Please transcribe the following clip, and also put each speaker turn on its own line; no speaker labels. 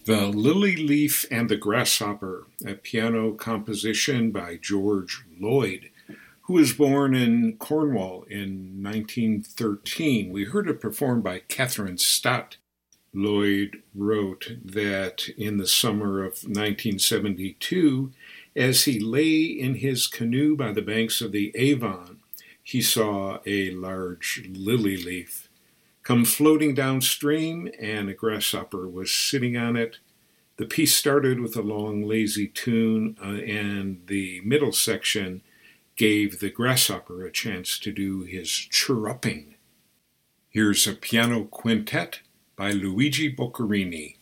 The Lily Leaf and the Grasshopper, a piano composition by George Lloyd, who was born in Cornwall in 1913. We heard it performed by Catherine Stott. Lloyd wrote that in the summer of 1972, as he lay in his canoe by the banks of the Avon, he saw a large lily leaf come floating downstream, and a grasshopper was sitting on it. The piece started with a long, lazy tune, and the middle section gave the grasshopper a chance to do his chirruping. Here's a piano quintet by Luigi Boccherini.